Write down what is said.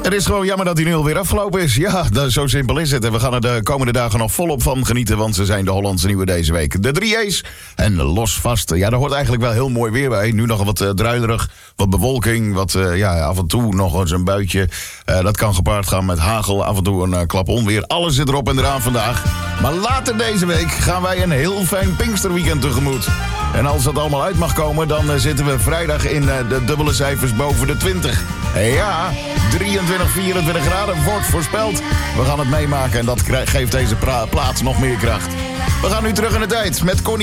Het is gewoon jammer dat hij nu alweer afgelopen is. Ja, zo simpel is het. En we gaan er de komende dagen nog volop van genieten, want ze zijn de Hollandse nieuwe deze week. De 3 A's en los vast. Ja, daar hoort eigenlijk wel heel mooi weer bij. Nu nog wat druilerig, wat bewolking, wat af en toe nog eens een buitje. Dat kan gepaard gaan met hagel, af en toe een klap onweer. Alles zit erop en eraan vandaag. Maar later deze week gaan wij een heel fijn Pinksterweekend tegemoet. En als dat allemaal uit mag komen, dan zitten we vrijdag in de dubbele cijfers boven de 20. Ja, 23, 24 graden wordt voorspeld. We gaan het meemaken en dat geeft deze plaats nog meer kracht. We gaan nu terug in de tijd met Connie.